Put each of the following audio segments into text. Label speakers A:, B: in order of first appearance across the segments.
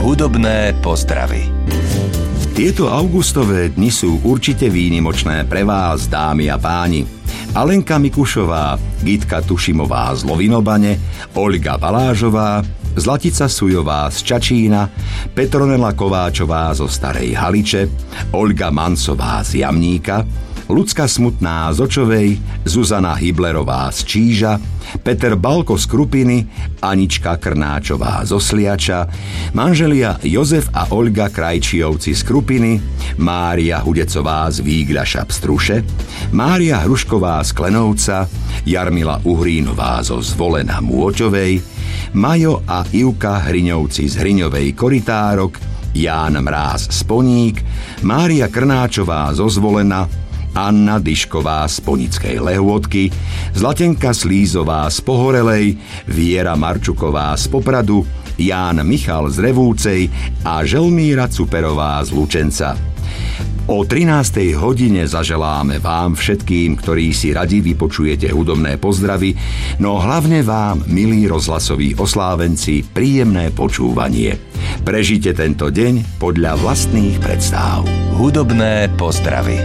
A: Hudobné pozdravy.
B: Tieto augustové dni sú určite výnimočné pre vás, dámy a páni. Alenka Mikušová, Gitka Tušimová z Lovinobane, Olga Balážová, Zlatica Sujová z Čačína, Petronela Kováčová zo Starej Haliče, Olga Mancová z Jamníka, Lucka Smutná z Očovej, Zuzana Hyblerová z Číža, Peter Balko z Krupiny, Anička Krnáčová z Osliača, manželia Jozef a Olga Krajčiovci z Krupiny, Mária Hudecová z Vígľaša Pstruše, Mária Hrušková z Klenovca, Jarmila Uhrínová zo Zvolena Môťovej, Majo a Ivka Hriňovci z Hriňovej Korytárok, Ján Mráz z Poník, Mária Krnáčová zo Zvolena, Anna Dyšková z Ponickej Lehôtky, Zlatenka Slízová z Pohorelej, Viera Marčuková z Popradu, Ján Michal z Revúcej a Želmíra Cuperová z Lučenca. O 13. hodine zaželáme vám všetkým, ktorí si radi vypočujete hudobné pozdravy, no hlavne vám, milí rozhlasoví oslávenci, príjemné počúvanie. Prežite tento deň podľa vlastných predstáv.
A: Hudobné pozdravy.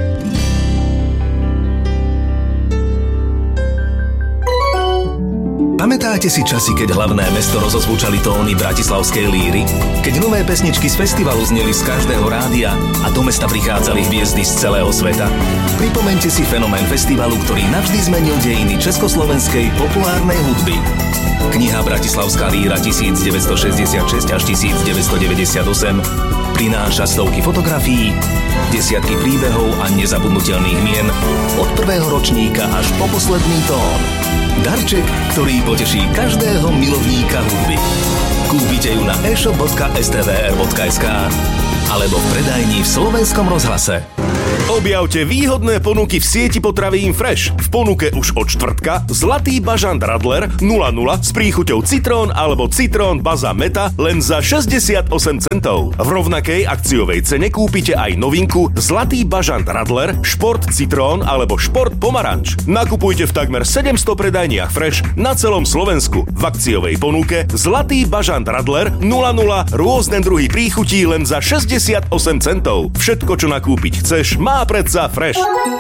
C: Pamätáte si časy, keď hlavné mesto rozozvučali tóny bratislavskej líry? Keď nové pesničky z festivalu zneli z každého rádia a do mesta prichádzali hviezdy z celého sveta? Pripomeňte si fenomén festivalu, ktorý navždy zmenil dejiny československej populárnej hudby. Kniha Bratislavská líra 1966 až 1998 prináša stovky fotografií, desiatky príbehov a nezabudnutelných mien od prvého ročníka až po posledný tón. Darček, ktorý poteší každého milovníka hudby. Kúpite ju na e-shop.stvr.sk alebo v predajni v Slovenskom rozhlase.
D: Objavte výhodné ponuky v sieti potravín Fresh. V ponuke už od štvrtka zlatý bažant Radler 0,0 s príchuťou citrón alebo citrón baza meta len za 68 centov. V rovnakej akciovej cene kúpite aj novinku zlatý bažant Radler, šport citrón alebo šport pomaranč. Nakupujte v takmer 700 predajniach Fresh na celom Slovensku. V akciovej ponuke zlatý bažant Radler 0,0 rôzne druhy príchutí len za 68 centov. Všetko, čo nakúpiť chceš, má predsa Fresh.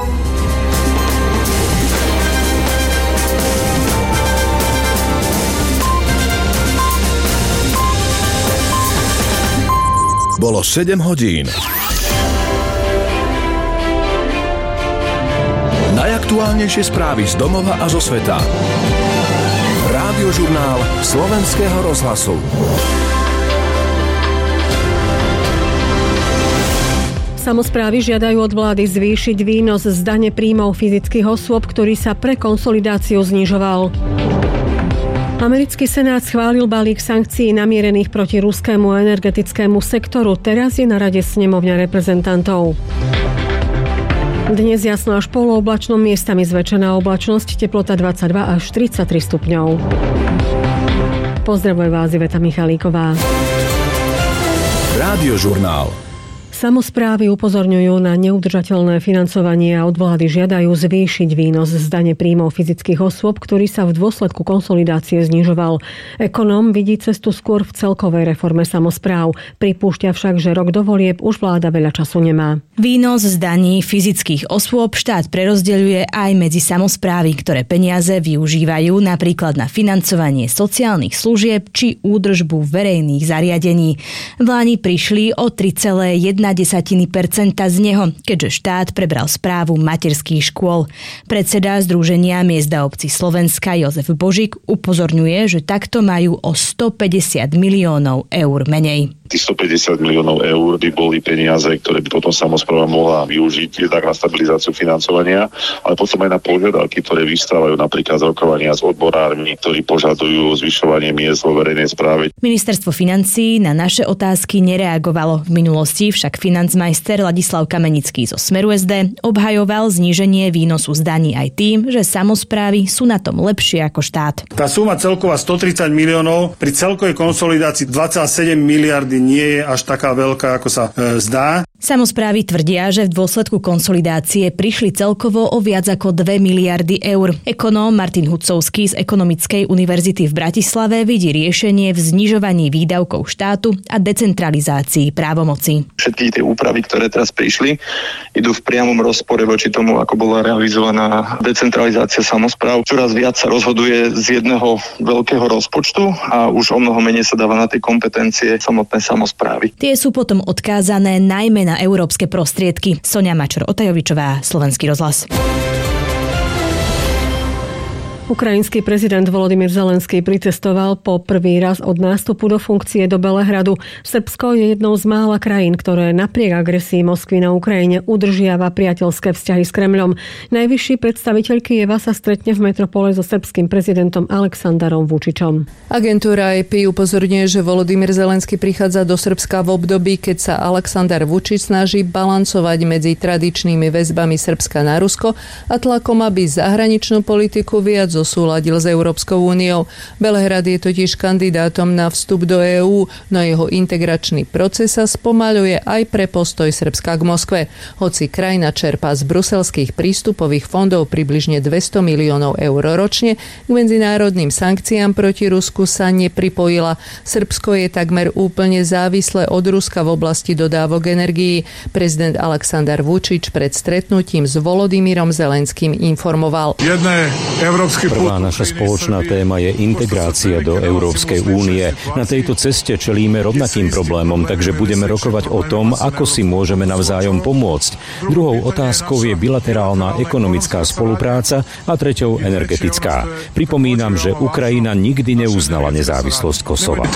C: Bolo 7 hodín. Najaktuálnejšie správy z domova a zo sveta. Rádiožurnál Slovenského rozhlasu.
E: Samosprávy žiadajú od vlády zvýšiť výnos z dane príjmov fyzických osôb, ktorý sa pre konsolidáciu znižoval. Americký senát schválil balík sankcií namierených proti ruskému energetickému sektoru. Teraz je na rade snemovňa reprezentantov. Dnes jasno až polooblačno, miestami zväčšená oblačnosť, teplota 22 až 33 stupňov. Pozdravuje vás Iveta Michalíková.
C: Rádiožurnál.
E: Samosprávy upozorňujú na neudržateľné financovanie a od vlády žiadajú zvýšiť výnos z dane príjmov fyzických osôb, ktorý sa v dôsledku konsolidácie znižoval. Ekonóm vidí cestu skôr v celkovej reforme samospráv. Pripúšťa však, že rok do volieb už vláda veľa času nemá.
F: Výnos z daní fyzických osôb štát prerozdeľuje aj medzi samosprávy, ktoré peniaze využívajú napríklad na financovanie sociálnych služieb či údržbu verejných zariadení. Vláni prišli o 3,1% z neho, keďže štát prebral správu materských škôl. Predseda Združenia miest a obcí Slovenska Jozef Božík upozorňuje, že takto majú o 150 miliónov eur menej.
G: Tých 150 miliónov eur by boli peniaze, ktoré by potom samospráva mohla využiť tak na stabilizáciu financovania, ale potom aj na požiadavky, ktoré vystávajú napríklad z rokovania s odborármi, ktorí požadujú zvyšovanie miest vo verejnej správe.
F: Ministerstvo financií na naše otázky nereagovalo. V minulosti však financmajster Ladislav Kamenický zo Smeru SD obhajoval zníženie výnosu z daní aj tým, že samosprávy sú na tom lepšie ako štát.
H: Tá suma celková 130 miliónov pri celkovej konsolidácii 27 miliardy nie je až taká veľká, ako sa zdá.
F: Samosprávy tvrdia, že v dôsledku konsolidácie prišli celkovo o viac ako 2 miliardy eur. Ekonóm Martin Hudcovský z Ekonomickej univerzity v Bratislave vidí riešenie v znižovaní výdavkov štátu a decentralizácii právomoci.
I: Všetky tie úpravy, ktoré teraz prišli, idú v priamom rozpore voči tomu, ako bola realizovaná decentralizácia samospráv. Čoraz viac sa rozhoduje z jedného veľkého rozpočtu a už o mnoho menej sa dáva na tie kompetencie samotné samosprávy.
F: Tie sú potom odkázané najmä na európske prostriedky. Soňa Mačor-Otajovičová, Slovenský rozhlas.
E: Ukrajinský prezident Volodymyr Zelenský pricestoval po prvý raz od nástupu do funkcie do Belehradu. Srbsko je jednou z mála krajín, ktoré napriek agresii Moskvy na Ukrajine udržiava priateľské vzťahy s Kremľom. Najvyšší predstaviteľ Kyjeva sa stretne v metropole so srbským prezidentom Alexandarom Vučičom.
J: Agentúra AP upozorňuje, že Volodymyr Zelenský prichádza do Srbska v období, keď sa Alexandar Vučič snaží balancovať medzi tradičnými väzbami Srbska na Rusko a tlakom, aby zahraničnú politiku viac zosúladil s Európskou úniou. Belehrad je totiž kandidátom na vstup do EÚ, no jeho integračný proces sa spomaľuje aj pre postoj Srbska k Moskve. Hoci krajina čerpá z bruselských prístupových fondov približne 200 miliónov eur ročne, k medzinárodným sankciám proti Rusku sa nepripojila. Srbsko je takmer úplne závislé od Ruska v oblasti dodávok energií. Prezident Aleksandar Vučič pred stretnutím s Volodymyrom Zelenským informoval.
K: Prvá naša spoločná téma je integrácia do Európskej únie. Na tejto ceste čelíme rovnakým problémom, takže budeme rokovať o tom, ako si môžeme navzájom pomôcť. Druhou otázkou je bilaterálna ekonomická spolupráca a treťou energetická. Pripomínam, že Ukrajina nikdy neuznala nezávislosť Kosova.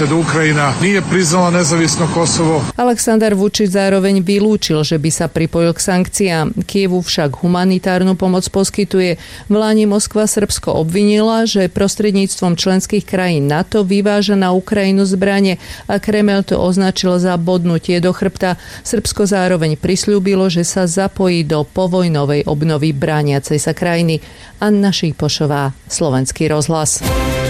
J: Alexandar Vučič zároveň vylúčil, že by sa pripojil k sankciám. Kyjevu však humanitárnu pomoc poskytuje. V Lani Moskva Srbsko obvinila, že prostredníctvom členských krajín NATO vyváža na Ukrajinu zbrane a Kremel to označil za bodnutie do chrbta. Srbsko zároveň prisľúbilo, že sa zapojí do povojnovej obnovy brániacej sa krajiny. Anna Šípošová, Slovenský rozhlas.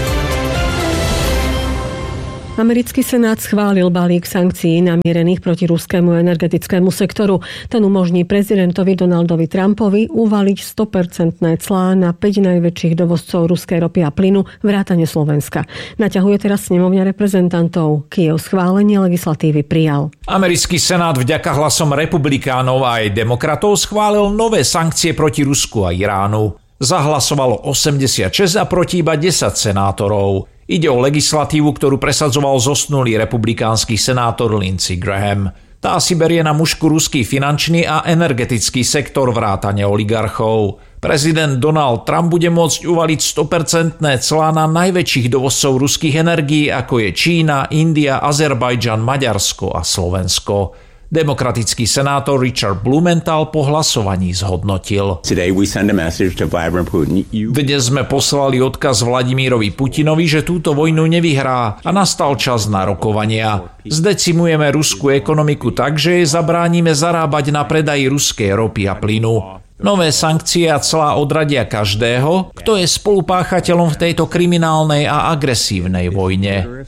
E: Americký senát schválil balík sankcií namierených proti ruskému energetickému sektoru. Ten umožní prezidentovi Donaldovi Trumpovi uvaliť 100% clá na 5 najväčších dovozcov ruskej ropy a plynu vrátane Slovenska. Naťahuje teraz snemovňa reprezentantov. Kyjev schválenie legislatívy prijal.
L: Americký senát vďaka hlasom republikánov a aj demokratov schválil nové sankcie proti Rusku a Iránu. Zahlasovalo 86 a proti iba 10 senátorov. Ide o legislatívu, ktorú presadzoval zosnulý republikánsky senátor Lindsey Graham. Tá si berie na mušku ruský finančný a energetický sektor vrátane oligarchov. Prezident Donald Trump bude môcť uvaliť 100% clá na najväčších dovozcov ruských energií, ako je Čína, India, Azerbajdžan, Maďarsko a Slovensko. Demokratický senátor Richard Blumenthal po hlasovaní zhodnotil. Dnes sme poslali odkaz Vladimírovi Putinovi, že túto vojnu nevyhrá a nastal čas na rokovania. Zdecimujeme ruskú ekonomiku tak, že jej zabránime zarábať na predaji ruskej ropy a plynu. Nové sankcie a clá odradia každého, kto je spolupáchateľom v tejto kriminálnej a agresívnej vojne.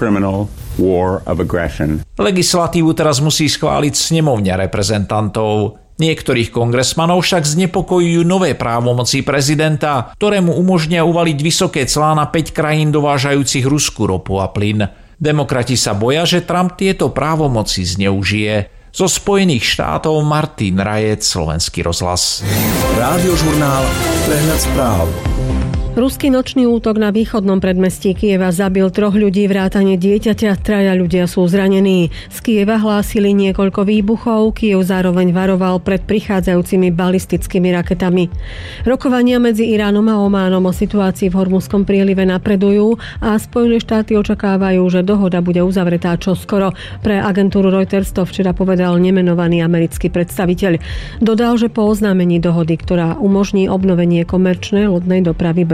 L: Legislatívu teraz musí schváliť snemovňa reprezentantov. Niektorých kongresmanov však znepokojujú nové právomoci prezidenta, ktorému umožnia uvaliť vysoké clá na 5 krajín dovážajúcich ruskú ropu a plyn. Demokrati sa boja, že Trump tieto právomoci zneužije. Zo Spojených štátov Martin Rajec, Slovenský rozhlas.
C: Rádiožurnál Prehľad správ.
E: Ruský nočný útok na východnom predmestí Kyjeva zabil 3 ľudí vrátane dieťaťa, 3 ľudia sú zranení. Z Kyjeva hlásili niekoľko výbuchov, Kyjev zároveň varoval pred prichádzajúcimi balistickými raketami. Rokovania medzi Iránom a Ománom o situácii v Hormuzskom prílive napredujú a Spojené štáty očakávajú, že dohoda bude uzavretá čoskoro. Pre agentúru Reuters to včera povedal nemenovaný americký predstaviteľ. Dodal, že po oznámení dohody, ktorá umožní obnovenie komerčnej lodnej dopravy bez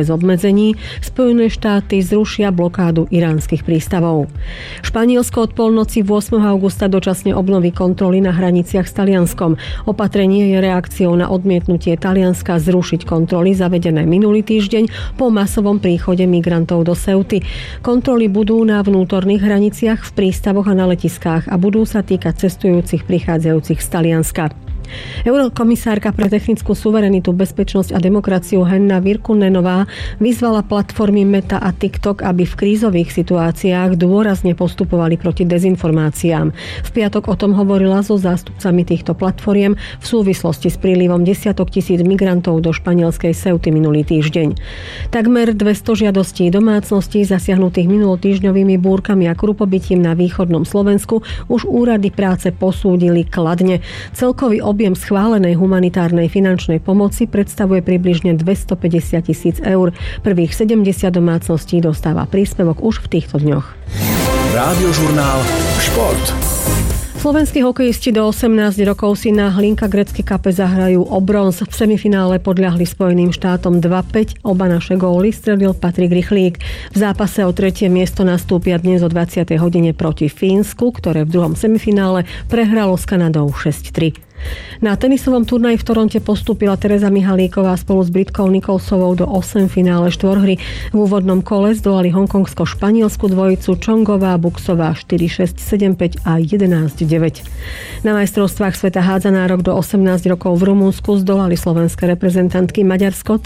E: bez obmedzení, Spojené štáty zrušia blokádu iránskych prístavov. Španielsko od polnoci 8. augusta dočasne obnoví kontroly na hraniciach s Talianskom. Opatrenie je reakciou na odmietnutie Talianska zrušiť kontroly zavedené minulý týždeň po masovom príchode migrantov do Ceuty. Kontroly budú na vnútorných hraniciach, v prístavoch a na letiskách a budú sa týkať cestujúcich prichádzajúcich z Talianska. Eurokomisárka pre technickú suverenitu, bezpečnosť a demokraciu Henna Virkkunenová vyzvala platformy Meta a TikTok, aby v krízových situáciách dôrazne postupovali proti dezinformáciám. V piatok o tom hovorila so zástupcami týchto platformiem v súvislosti s prílivom desiatok tisíc migrantov do španielskej Ceuty minulý týždeň. Takmer 200 žiadostí domácností zasiahnutých minulotýždňovými búrkami a krupobytím na východnom Slovensku už úrady práce posúdili kladne. Celkový objem schválenej humanitárnej finančnej pomoci predstavuje približne 250 000 eur. Prvých 70 domácností dostáva príspevok už v týchto dňoch.
C: Rádiožurnál Šport.
E: Slovenskí hokejisti do 18 rokov si na Hlinka Grecky Cupe zahrajú o bronz. V semifinále podľahli Spojeným štátom 2-5. Oba naše góly strelil Patrik Rychlík. V zápase o 3. miesto nastúpia dnes o 20. hodine proti Fínsku, ktoré v druhom semifinále prehralo s Kanadou 6-3. Na tenisovom turnaji v Toronte postúpila Tereza Mihalíková spolu s Britkou Nicholsovou do 8 finále štvorhry. V úvodnom kole zdolali hongkongsko-španielsku dvojicu Čongová, Buksová 4-6, 7-5 a 11-9. Na majstrovstvách sveta hádzanárok do 18 rokov v Rumunsku zdolali slovenské reprezentantky Maďarsko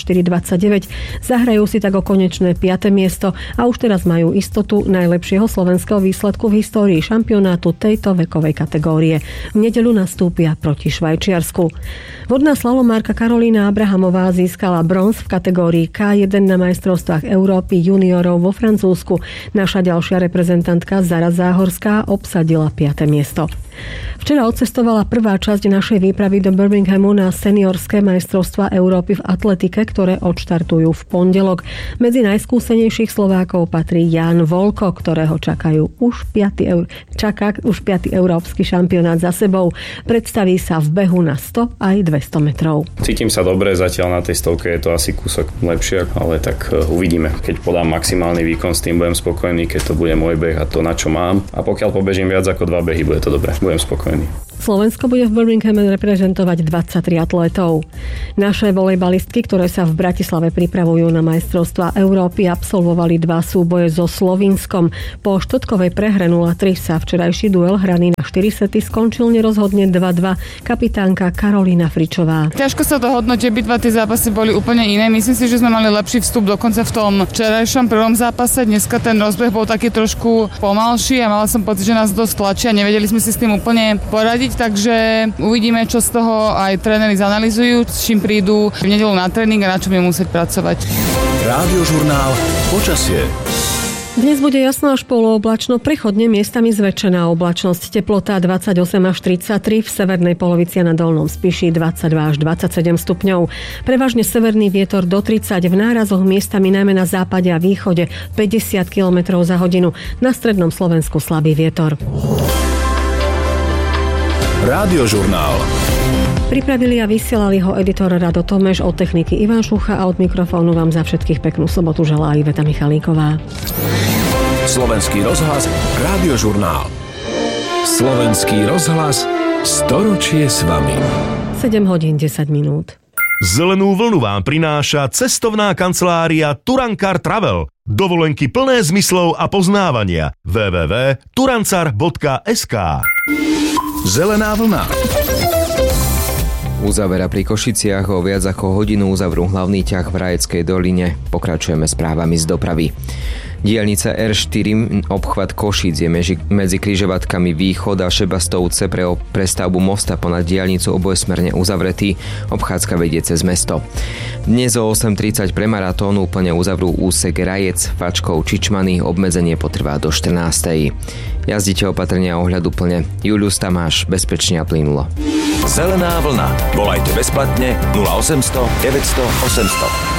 E: 34-29. Zahrajú si tak o konečné 5. miesto a už teraz majú istotu najlepšieho slovenského výsledku v histórii šampionátu tejto vekovej kategórie. V nedeľu nastúpia proti Švajčiarsku. Vodná slalomárka Karolína Abrahamová získala bronz v kategórii K1 na majstrovstvách Európy juniorov vo Francúzsku. Naša ďalšia reprezentantka Zara Záhorská obsadila 5. miesto. Včera odcestovala prvá časť našej výpravy do Birminghamu na seniorské majstrovstvá Európy v atletike, ktoré odštartujú v pondelok. Medzi najskúsenejších Slovákov patrí Ján Volko, ktorého čaká už 5. európsky šampionát za sebou. Predstaví sa v behu na 100 aj 200 metrov.
M: Cítim sa dobre, zatiaľ na tej stovke je to asi kúsok lepšie, ale tak uvidíme. Keď podám maximálny výkon, s tým budem spokojný, keď to bude môj beh a to, na čo mám. A pokiaľ pobežím viac ako 2 behy, bude to dobré. Budem spokojný.
E: Slovensko bude v Birminghame reprezentovať 23 atlétov. Naše volejbalistky, ktoré sa v Bratislave pripravujú na majstrovstvá Európy, absolvovali 2 súboje so Slovinskom. Po štvrtkovej prehre 0-3 sa včerajší duel hraný na 4 sety skončil nerozhodne 2-2. Kapitánka Karolína Fričová.
N: Ťažko sa to hodnotí, obidva tie zápasy boli úplne iné. Myslím si, že sme mali lepší vstup dokonca v tom včerajšom prvom zápase. Dneska ten rozbeh bol taký trošku pomalší a mala som pocit, že nás dosť tlačia. Nevedeli sme si s tým úplne poradiť, takže uvidíme, čo z toho aj tréneri zanalizujú, s čím prídu v nedeľu na tréning a na čo budeme musieť pracovať.
C: Rádiožurnál Počasie.
E: Dnes bude jasno až polooblačno, prechodne miestami zväčšená oblačnosť. Teplota 28 až 33, v severnej polovici a na dolnom Spiši 22 až 27 stupňov. Prevažne severný vietor do 30, v nárazoch miestami najmä na západe a východe 50 km za hodinu. Na strednom Slovensku slabý vietor.
C: Rádiožurnál.
E: Pripravili a vysielali ho editor Rado Tomeš, od techniky Ivan Šucha a od mikrofónu vám za všetkých peknú sobotu želá Iveta Michalíková.
C: Slovenský rozhlas, Rádiožurnál. Slovenský rozhlas, storočie s vami.
E: 7 hodín 10 minút.
D: Zelenú vlnu vám prináša cestovná kancelária Turankar Travel. Dovolenky plné zmyslov a poznávania. www.turancar.sk.
C: Zelená vlna.
O: Uzavera pri Košiciach, o viac ako hodinu uzavrú hlavný ťah v Rajeckej doline. Pokračujeme správami z dopravy. Diaľnica R4, obchvat Košíc, je medzi križovatkami Východ a Šebastovce pre prestavbu mosta ponad diaľnicu obojsmerne uzavretý. Obchádzka vedie cez mesto. Dnes o 8:30 pre maratón úplne uzavrú úsek Rajec, Fačkov, Čičmany. Obmedzenie potrvá do 14:00. Jazdite opatrne a ohľaduplne. Julius Tamáš, bezpečne a plynulo.
C: Zelená vlna. Volajte bezplatne 0800 900 800.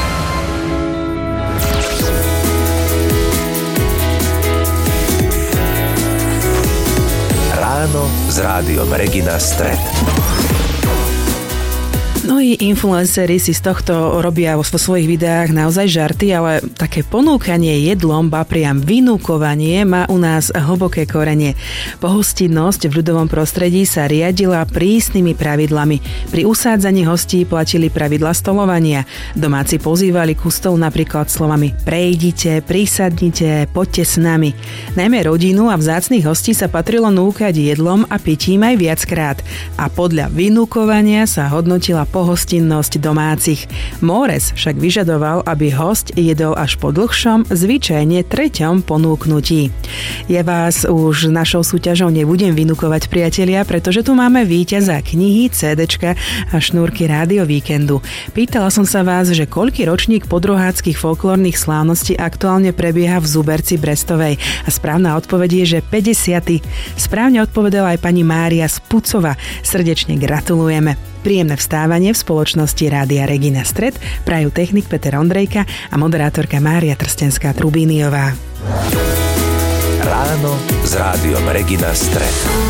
C: Ráno s rádiom Regina Stret.
P: Mnohí influenceri si z tohto robia vo svojich videách naozaj žarty, ale také ponúkanie jedlom, ba priam vynúkovanie má u nás hlboké korene. Pohostinnosť v ľudovom prostredí sa riadila prísnymi pravidlami. Pri usádzaní hostí platili pravidla stolovania. Domáci pozývali ku stolu napríklad slovami prejdite, prisadnite, poďte s nami. Najmä rodinu a vzácnych hostí sa patrilo núkať jedlom a pitím aj viackrát. A podľa vynúkovania sa hodnotila pohostinnosť domácich. Mores však vyžadoval, aby hosť jedol až po dlhšom, zvyčajne 3. ponúknutí. Ja vás už našou súťažou nebudem vynúkovať, priatelia, pretože tu máme víťaza knihy, CDčka a šnúrky Rádio Víkendu. Pýtala som sa vás, že koľký ročník podruháckych folklórnych slávností aktuálne prebieha v Zuberci Brestovej. A správna odpoveď je, že 50. Správne odpovedala aj pani Mária Spucová. Srdečne gratulujeme. Príjemné vstávanie v spoločnosti Rádia Regina Stred prajú technik Peter Ondrejka a moderátorka Mária Trstenská-Trubíniová.
A: Ráno s Rádiom Regina Stred.